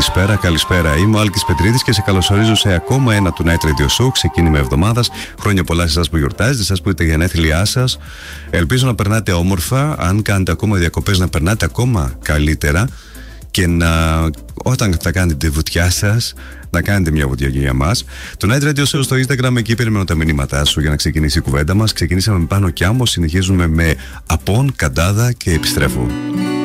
Καλησπέρα. Είμαι ο Άλκης Πετρίδης και σε καλωσορίζω σε ακόμα ένα του Night Radio Show. Ξεκίνημα εβδομάδας. Χρόνια πολλά σε εσάς που γιορτάζετε, εσάς που είτε γενέθλιά σας. Ελπίζω να περνάτε όμορφα. Αν κάνετε ακόμα διακοπές, να περνάτε ακόμα καλύτερα. Και όταν θα κάνετε τη βουτιά σας, να κάνετε μια βουτιά και για μας. Το Night Radio Show στο Instagram, εκεί περιμένω τα μηνύματά σου για να ξεκινήσει η κουβέντα μας. Ξεκινήσαμε με Πάνο Κιάμο, συνεχίζουμε με Απόν, Καντάδα και επιστρέφω.